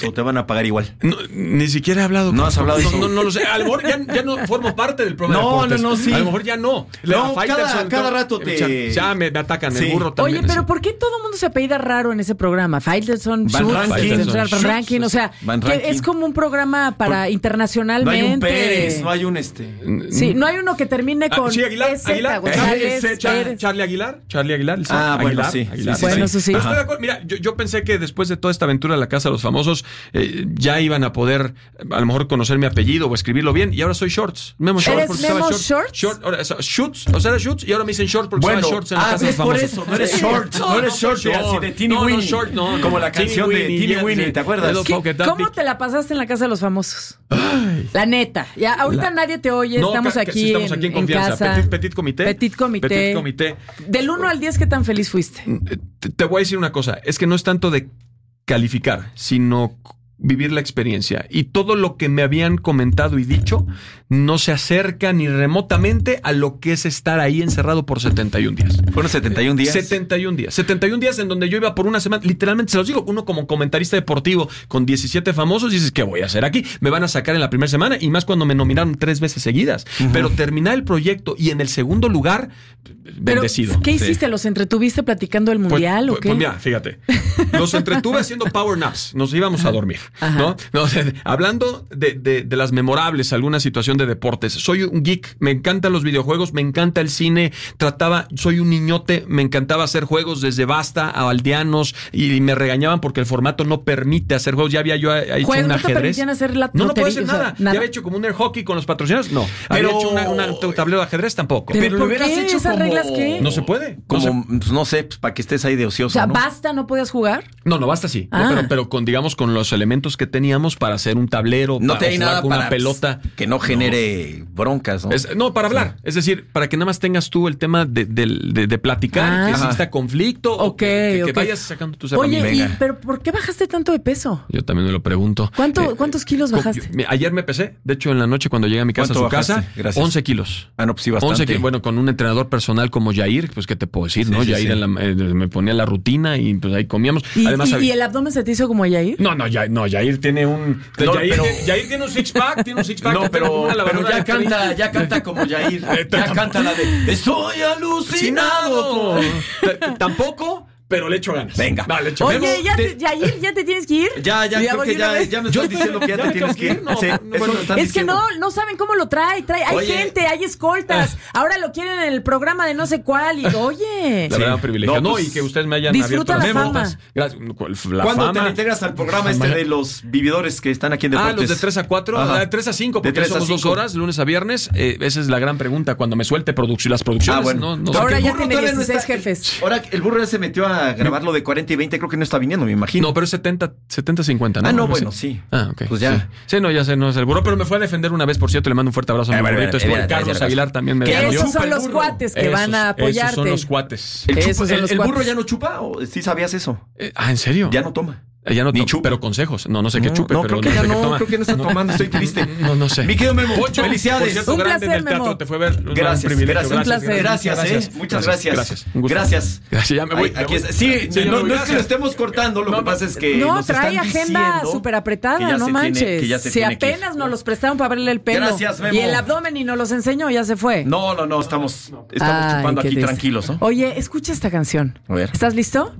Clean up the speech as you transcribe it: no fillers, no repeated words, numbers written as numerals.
¿O te van a pagar igual? No, ni siquiera he hablado. ¿No has hablado de eso? No lo sé. A lo mejor ya no formo parte del programa. No, sí. A lo mejor ya no. Cada rato te... Ya me atacan, Sí. el burro también. Oye, pero ¿por qué todo el mundo se apellida raro en ese programa? Faitelson, Van Schutz, Rankin. Van Rankin, o sea, Van que Rankin. es como un programa para internacionalmente. No hay un Pérez, no hay un Sí, no hay uno que termine con sí, Aguilar, EZ, Aguilar, González, Pérez. Charlie Aguilar. Ah, bueno, Aguilar, sí. Aguilar. Sí, Bueno, eso sí. Pero estoy de acuerdo. Mira, yo pensé que después de toda esta aventura de la Casa de los Famosos, ya iban a poder, a lo mejor, conocer mi apellido o escribirlo bien. Y ahora soy Shorts. Memo Shorts. ¿Eres porque estaba Memo Shorts? Shorts? Ahora, Schutz, o sea, era Schutz, y ahora me dicen Shorts porque estaba Shorts en la Casa de los es por Famosos. eso, no eres Short, no eres Short, así de Teeny Weeny. Short, no. Como la canción de Teeny Weeny, ¿te acuerdas? ¿Cómo te la pasaste en la Casa de los Famosos? La neta. Ya, ahorita nadie te oye, estamos aquí en confianza. casa. Petit comité. Petit comité. Del 1 al 10, ¿qué tan feliz fuiste? Te voy a decir una cosa, es que no es tanto de calificar, sino vivir la experiencia. Y todo lo que me habían comentado y dicho no se acerca ni remotamente a lo que es estar ahí encerrado por 71 días. ¿Fueron 71 días? 71 días. 71 días en donde yo iba por una semana. Literalmente, se los digo, uno como comentarista deportivo con 17 famosos, dices, ¿qué voy a hacer aquí? Me van a sacar en la primera semana, y más cuando me nominaron 3 veces seguidas. Pero terminar el proyecto y en el segundo lugar, bendecido. ¿Qué hiciste? ¿Los entretuviste platicando del mundial o qué? Pues mira, fíjate. Los entretuve haciendo power naps. Nos íbamos a dormir. ¿No? Hablando de las memorables, alguna situación de deportes. Soy un geek, me encantan los videojuegos, me encanta el cine. Soy un niñote, me encantaba hacer juegos desde Basta a Aldeanos, y me regañaban porque el formato no permite hacer juegos. Ya había yo hecho un ¿No ajedrez. te permitían hacer la No puedo hacer lotería? nada. O sea, nada. Ya había hecho como un air hockey con los patrocinadores. No. Pero... Había hecho un tablero de ajedrez tampoco. ¿Pero lo por hubieras qué? hecho ¿Esas como... reglas qué? No se puede. Como, pues, no sé, pues, para que estés ahí de ocioso, O sea, ¿no? ¿Basta no podías jugar? No, Basta sí. Ah. Pero digamos, con los elementos que teníamos para hacer un tablero, No para te hay jugar nada con para una pelota. que no genere broncas, ¿no? Para hablar. Es decir, para que nada más tengas tú el tema de platicar, que exista conflicto, o que vayas sacando tus herramientas. Oye, ¿pero por qué bajaste tanto de peso? Yo también me lo pregunto. ¿Cuántos kilos bajaste? Ayer me pesé. De hecho, en la noche cuando llegué a mi casa, Gracias. 11 kilos. Ah, no, pues sí, bastante. 11 kilos. Bueno, con un entrenador personal como Jair, pues, ¿qué te puedo decir, no? Sí, Jair sí. me ponía la rutina y pues ahí comíamos. Además, ¿Y el abdomen se te hizo como Jair? No, Jair tiene un... Jair tiene un six-pack, No, pero ya canta como Jair. Ya canta la de Estoy alucinado. Tampoco, pero le echo ganas. Venga. Le echo Oye, ganas. Jair, ¿ya te tienes que ir? Ya, creo que ya me estás diciendo que ya te tienes que ir. No, Sí, no, eso bueno, me están Es que diciendo. no saben cómo lo trae. Hay Oye. gente, hay escoltas. Ahora lo quieren en el programa de no sé cuál. Y oye. La verdad, privilegio. No, No, pues, y que ustedes me hayan disfruta abierto la las fama. puertas. Gracias. La ¿Cuándo fama. te integras al programa de los vividores que están aquí en Deportes? Los de 3 a 4, Ajá. de 3 a 5, De porque 3 a somos 2 5. horas, lunes a viernes. Esa es la gran pregunta. Cuando me suelte las producciones, bueno. no Ahora El ya burro tiene todavía no 16 está- jefes. Ahora el burro ya se metió a grabar lo de 40 y 20, creo que no está viniendo, me imagino. No, pero es 70-50, ¿no? Ah, no, Algo bueno, así. sí. Ah, ok. Pues ya. Sí, no, ya sé, no es el burro, pero me fue a defender una vez, por cierto, le mando un fuerte abrazo a mi burrito. Carlos Aguilar también me Que defendió. esos son los cuates que van a apoyarte. Esos son los cuates. Esos son los ¿El burro cuates. ya no chupa? ¿O sí sabías eso? ¿En serio? Ya no toma. Ya no Ni tomo, chupa. pero consejos. No sé qué chupe, No, pero creo que no ya sé qué no, toma. creo que no está tomando, estoy triste. No sé. Mi querido Memo, Pocho, felicidades. Por cierto, Un grande placer, del teatro, Memo. te fue a ver. Gracias, Un privilegio. Un placer. Gracias, muchas gracias. Gracias. Un gusto. Gracias. Gracias, ya me voy. Aquí está. Sí, ya me no voy, es que gracias. lo estemos cortando, lo que pasa es que No, nos trae están agenda diciendo súper que apretada, ya no se manches. tiene- que ya se Si tiene que ir. apenas nos los prestaron para verle el pelo. Gracias, Memo. Y el abdomen y nos los enseñó, ya se fue. No, estamos Ay, chupando qué aquí triste. tranquilos, ¿no? Oye, escucha esta canción. A ver. ¿Estás listo?